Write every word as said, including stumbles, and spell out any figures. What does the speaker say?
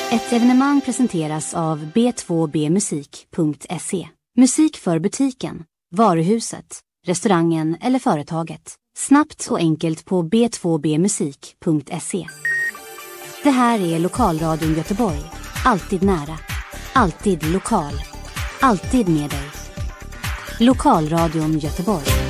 Ett evenemang presenteras av b två b musik punkt se. Musik för butiken, varuhuset, restaurangen eller företaget. Snabbt och enkelt på b två b musik punkt se. Det här är Lokalradion Göteborg. Alltid nära. Alltid lokal. Alltid med dig. Lokalradion Göteborg.